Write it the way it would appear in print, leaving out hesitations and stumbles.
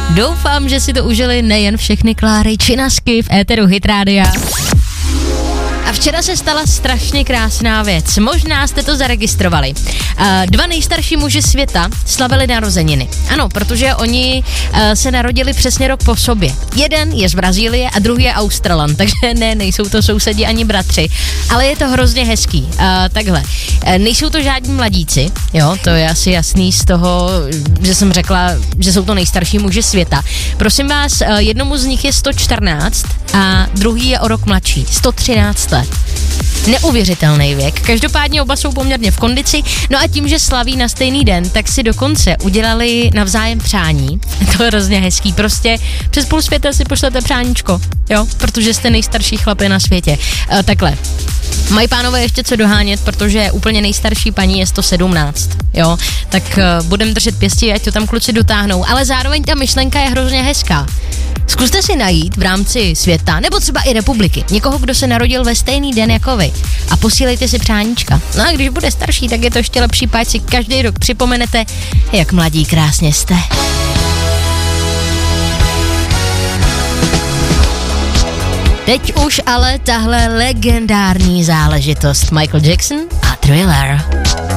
Doufám, že si to užili nejen všechny Kláry Činasky v éteru Hit Rádia. A včera se stala strašně krásná věc. Možná jste to zaregistrovali. 2 nejstarší muži světa slavili narozeniny. Ano, protože oni se narodili přesně rok po sobě. Jeden je z Brazílie a druhý je Australan, takže nejsou to sousedi ani bratři. Ale je to hrozně hezký. Takhle, nejsou to žádní mladíci, jo, to je asi jasný z toho, že jsem řekla, že jsou to nejstarší muži světa. Prosím vás, jednomu z nich je 114 a druhý je o rok mladší, 113 let. Neuvěřitelný věk. Každopádně oba jsou poměrně v kondici. No a tím, že slaví na stejný den, tak si dokonce udělali navzájem přání. To je hrozně hezký. Prostě přes půl světa si pošlete přáníčko, jo, protože jste nejstarší chlapi na světě. Takhle. Mají pánové ještě co dohánět, protože úplně nejstarší paní je 117, jo, tak budem držet pěstí, ať to tam kluci dotáhnou, ale zároveň ta myšlenka je hrozně hezká. Zkuste si najít v rámci světa, nebo třeba i republiky, někoho, kdo se narodil ve stejný den jako vy a posílejte si přáníčka. No a když bude starší, tak je to ještě lepší, páč si každý rok připomenete, jak mladí krásně jste. Teď už ale tahle legendární záležitost Michael Jackson a Thriller.